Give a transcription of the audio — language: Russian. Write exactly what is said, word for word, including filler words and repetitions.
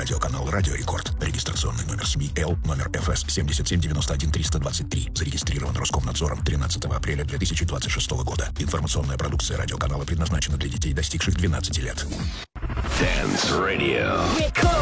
Радиоканал «Радио Рекорд». Регистрационный номер СМИ Л, номер эф эс семь семь девять один три два три. Зарегистрирован Роскомнадзором тринадцатого апреля две тысячи двадцать шестого года. Информационная продукция радиоканала предназначена для детей, достигших двенадцати лет. Dance Radio.